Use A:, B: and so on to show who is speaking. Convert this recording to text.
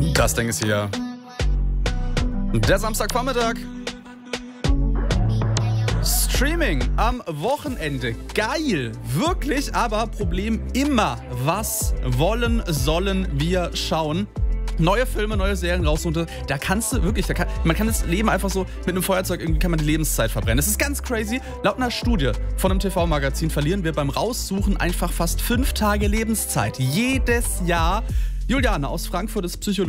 A: Das Ding ist hier. Der Samstagvormittag. Streaming am Wochenende. Geil. Wirklich, aber Problem immer. Was sollen wir schauen? Neue Filme, neue Serien raus und da kannst du wirklich, man kann das Leben einfach so mit einem Feuerzeug, irgendwie kann man die Lebenszeit verbrennen. Das ist ganz crazy. Laut einer Studie von einem TV-Magazin verlieren wir beim Raussuchen einfach fast 5 Tage Lebenszeit. Jedes Jahr. Juliane aus Frankfurt ist Psychologin.